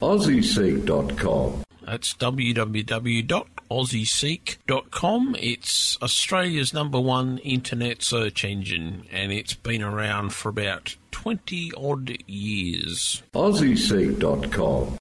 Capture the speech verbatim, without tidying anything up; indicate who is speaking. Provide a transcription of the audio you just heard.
Speaker 1: aussie seek dot com.
Speaker 2: That's w w w dot aussie seek dot com. It's Australia's number one internet search engine, and it's been around for about twenty odd years.
Speaker 1: aussie seek dot com.